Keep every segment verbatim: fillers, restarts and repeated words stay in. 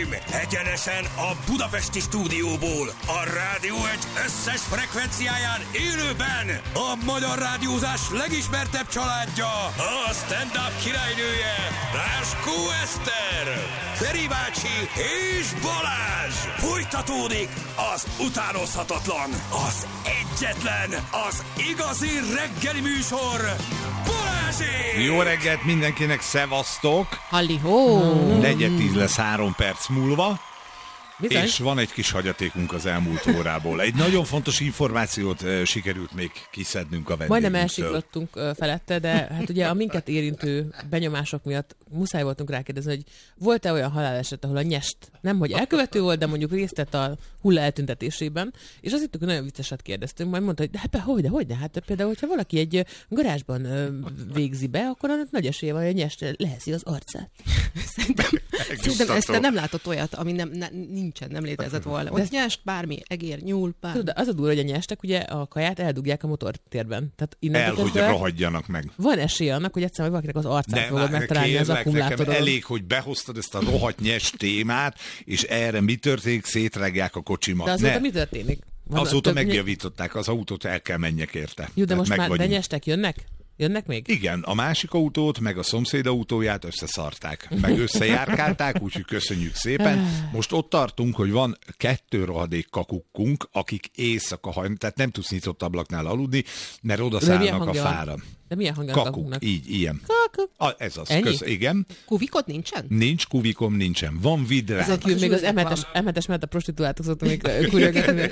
Uraim, egyenesen a budapesti stúdióból, a Rádió egy összes frekvenciáján élőben a magyar rádiózás legismertebb családja, a stand-up királynője, Ráskó Eszter, Feri bácsi és Balázs. Folytatódik az utánozhatatlan, az egyetlen, az igazi reggeli műsor, Balázsék! Jó reggelt mindenkinek, szevasztok! Halli-hó! Negyed tíz lesz három perc múlva. Bizony. És van egy kis hagyatékunk az elmúlt órából. Egy nagyon fontos információt uh, sikerült még kiszednünk a vendégünktől. Majdnem elsiklottunk uh, felette, de hát ugye a minket érintő benyomások miatt muszáj voltunk rákérdezni, hogy volt-e olyan haláleset, ahol a nyest nem hogy elkövető volt, de mondjuk részt vett a hulla eltüntetésében, és azt hittük, hogy nagyon vicceset kérdeztünk, majd mondta, hogy de hát hogy, de hogy, de hát például, hogyha valaki egy garázsban uh, végzi be, akkor annak nagy esélye van, hogy a nyest leheszi az arcát. Szerintem, szerintem ezt nem látott olyat, ami nem, ne, nincsen, nem létezett volna. Ott nyest, bármi, egér, nyúl, bármi. Tudod, az a durva, hogy a nyestek ugye a kaját eldugják a motortérben. Tehát El, hogy rohadjanak meg. Van esély annak, hogy egyszerűen valakinek az arcát fogod megtalálni az akkumulátoron. Elég, hogy behoztad ezt a rohadt nyest témát, és erre mi történik? Szétrágják a kocsimat. De azóta ne. mi történik? Van azóta megjavították az autót, el kell menjek érte. Jó, de most meg már vagyunk. de nyestek jönnek? Jönnek még? Igen, a másik autót, meg a szomszéd autóját összeszarták, meg összejárkálták, úgyhogy köszönjük szépen. Most ott tartunk, hogy van kettő rohadék kakukkunk, akik éjszaka hajnak, tehát nem tudsz nyitott ablaknál aludni, mert oda szállnak a fára. De milyen hangja Kakuk, kakunknak? így, ilyen. Kakuk. A, ez az, Ennyi? kösz, igen. Kuvikot nincsen? Nincs, kuvikom nincsen. Van vidránk. Ez aki még az emetes, emetes mellett a prostituáltok szoktam még kurjogatni.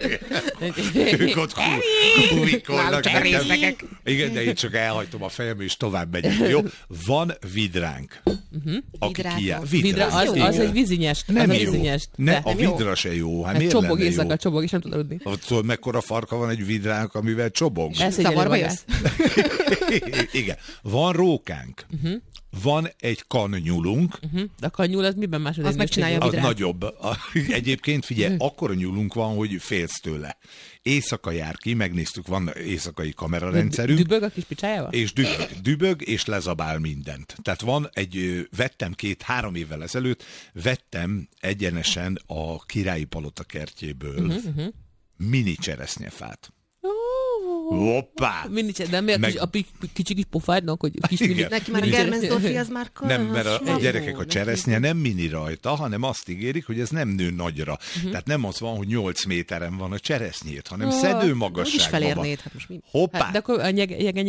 Ők ott kuvikolnak nekem. Igen, de én csak elhagytom a fejem, és tovább megyek. Jó? Van vidránk. Aki kijár. Vidra, az, az egy vízinyest. Nem az jó. A vízinyest. Ne, De. a vidra se jó. Hát miért csobog lenne éjszaka, jó? csobog, és nem tud aludni. Tudod, mekkora farka van egy vidránk, amivel csobog? Zavarba jössz? Igen. Van rókánk. Uh-huh. Van egy kannyulunk. Uh-huh. De a kannyul az miben más? Az megcsinálja a Az vidrát. nagyobb. A, egyébként figyelj, akkora nyúlunk van, hogy félsz tőle. Éjszaka jár ki, megnéztük, van éjszakai kamerarendszerünk. Dübög a kis picsájával? És dübög, dübög, és lezabál mindent. Tehát van egy, vettem két-három évvel ezelőtt, vettem egyenesen a Királyi Palota kertjéből uh-huh, uh-huh. mini cseresznyefát. Hoppá! Mindig, de miért Meg... a kicsi kis pofádnak, hogy kis mini... Neki már a Germensdorfi az már karas. Nem, mert a, a gyerekek a neki... cseresznye nem mini rajta, hanem azt ígérik, hogy ez nem nő nagyra. Uh-huh. Tehát nem az van, hogy nyolc méteren van a cseresznyét, hanem oh, szedő magasságban. Úgy is felérnéd. Hát most mi... Hoppá! Hát, de akkor a nyeg,